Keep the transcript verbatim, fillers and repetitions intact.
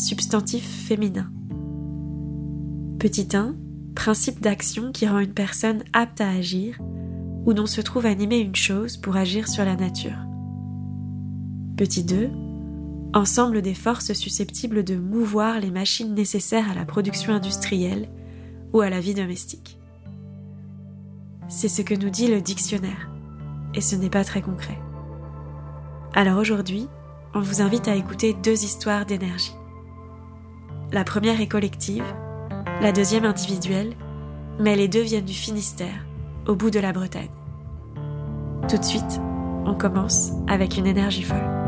substantif féminin. Petit un, principe d'action qui rend une personne apte à agir, ou dont se trouve animée une chose pour agir sur la nature. Petit deux, ensemble des forces susceptibles de mouvoir les machines nécessaires à la production industrielle ou à la vie domestique. C'est ce que nous dit le dictionnaire, et ce n'est pas très concret. Alors aujourd'hui, on vous invite à écouter deux histoires d'énergie. La première est collective, la deuxième individuelle, mais les deux viennent du Finistère, au bout de la Bretagne. Tout de suite, on commence avec une énergie folle.